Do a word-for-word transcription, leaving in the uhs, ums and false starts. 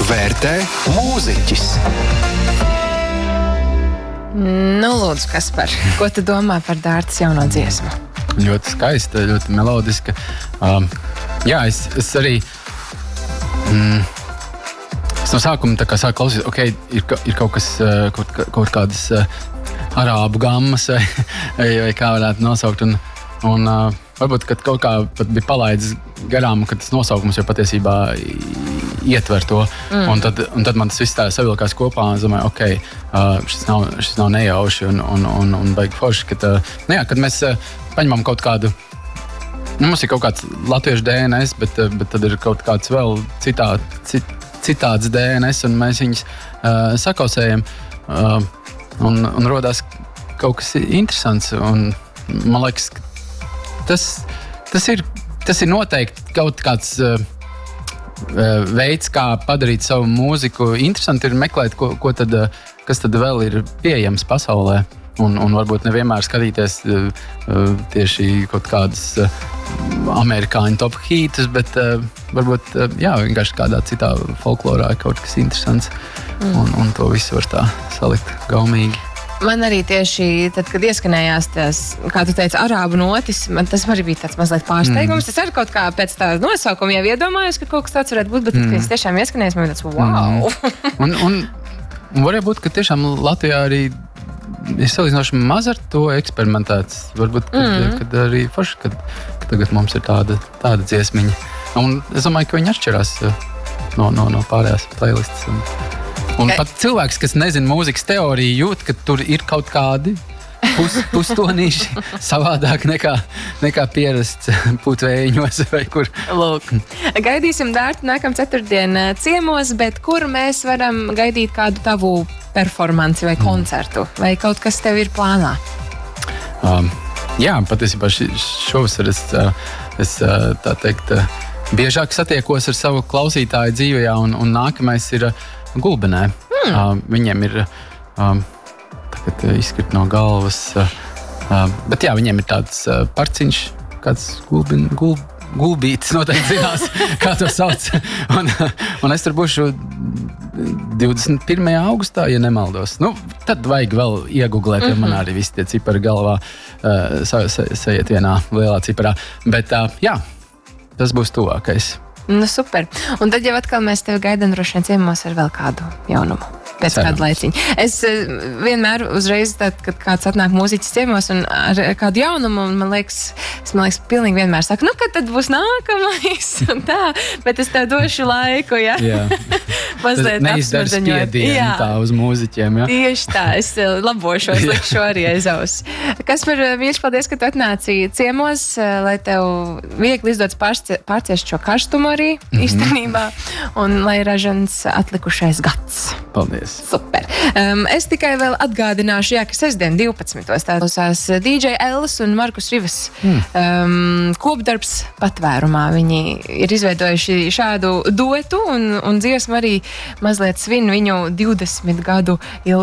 vērtē mūziķis. Nu, lūdzu, Kaspar, ko tu domā par Dārtas jauno dziesmu? Ļoti skaista, ļoti melodiska. Um, jā, es, es arī... Mm, es no sākuma tā kā sāku klausīt, ok, ir, ir kaut kas, kaut, kaut kādas uh, arābu gammas, vai, vai, vai kā varētu nosaukt, un, un uh, varbūt, kad kaut kā pat bija palaidis garām, ka tas nosaukums jau patiesībā ietver to, mm. un, tad, un tad man tas viss tā savilkās kopā, un es domāju, ok, uh, šis, nav, šis nav nejauši un, un, un, un baigi forši, kad, uh, nu jā, kad mēs uh, paņemam kaut kādu, nu, mums ir kaut kāds latviešu D N S, bet, uh, bet tad ir kaut kāds vēl citā, cit, citāds D N S, un mēs viņus uh, sakausējam, uh, un, un rodās kaut kas interesants, un man liekas, tas, tas, ir, tas ir noteikti kaut kāds uh, veids, kā padarīt savu mūziku interesanti, ir meklēt, ko, ko tad, kas tad vēl ir pieejams pasaulē. Un, un varbūt nevienmēr skatīties uh, tieši kaut kādas uh, amerikāņu top hītus, bet uh, varbūt uh, jā, vienkārši kādā citā folklorā ir kaut kas interesants. Mm. Un, un to visu var tā salikt gaumīgi. Man arī tieši tad, kad ieskanējās tās, kā tu teici, arābu notis, man tas arī bija tāds mazliet pārsteigums. Mm. Es arī kaut kā pēc tā nosaukuma jau iedomājos, ka kaut kas tāds varētu būt, bet mm. tad, kad es tiešām ieskanējos, man bija tāds, wow! Mm. un, un, un varētu būt, ka tiešām Latvijā arī ir salīdzinoši maz ar to eksperimentēts. Varbūt, kad, mm. kad arī forši, kad, kad tagad mums ir tāda, tāda dziesmiņa. Un es domāju, ka viņi atšķirās no, no, no pārējās playlistas. Un, Un pat cilvēks, kas nezina mūzikas teoriju, jūt, ka tur ir kaut kādi pus, pustonīši savādāk nekā, nekā pierasts putvējiņos vai kur. Lūk, gaidīsim Dārtu nākam ceturtdien ciemos, bet kur mēs varam gaidīt kādu tavu performanci vai koncertu? Vai kaut kas tev ir plānā? Um, jā, patiesībā šovasar es, es tā teikt, biežāk satiekos ar savu klausītāju dzīvajā, un, un nākamais ir Gulbenē. Hmm. Uh, viņiem ir um, tagad uh, izskrit no galvas, uh, uh, bet jā, viņiem ir tāds uh, parciņš, kāds gulbin, gul, gulbītis noteikti zinās, kā to sauc. un, un es tur būšu divdesmit pirmajā augustā, ja nemaldos. Nu, tad vajag vēl iegooglēt, jo man arī visi tie cipari galvā uh, sa, sa, sajiet vienā lielā ciparā. Bet uh, jā, tas būs tuvākais. Nu, super. Un tad jau atkal mēs tevi gaidām droši vien ciemos ar vēl kādu jaunumu. Pēc Cerams. Kādu laiciņu. Es vienmēr uzreiz, tad, kad kāds atnāk mūziķis ciemos un ar kādu jaunumu, un man liekas, es man liekas, pilnīgi vienmēr saku, nu, kad tad būs nākamais, un tā, bet es tev došu laiku, ja? Jā. Mazliet neizdara spiedienu tā uz mūziķiem, ja? Tieši tā, es labošos, likšu arī aiz aus. Kaspar, mīļš, paldies, ka tu atnāci ciemos, lai tev viegli izdodas pārciest šo karstumu arī, mm-hmm. īstenībā, un lai ražans atlikušais gads. Paldies. Super. Um, es tikai vēl atgādināšu, jā, ka sestdien divpadsmitos tā klausās D J Ellis un Markus Rivas mm. um, kopdarbs Patvērumā. Viņi ir izveidojuši šādu duetu un, un dziesmu arī mazliet svin viņu divdesmit gadu ilgu